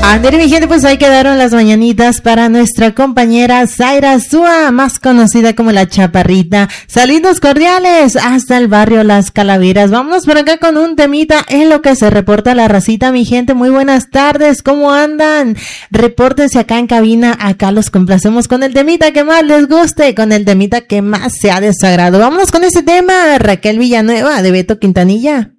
Ander, mi gente, pues ahí quedaron las mañanitas para nuestra compañera Zaira Zúa, más conocida como la Chaparrita. Saludos cordiales hasta el barrio Las Calaveras. Vámonos por acá con un temita en lo que se reporta la racita, mi gente. Muy buenas tardes, ¿cómo andan? Repórtense acá en cabina, acá los complacemos con el temita que más les guste, con el temita que más sea de su agrado. Vámonos con ese tema, Raquel Villanueva de Beto Quintanilla.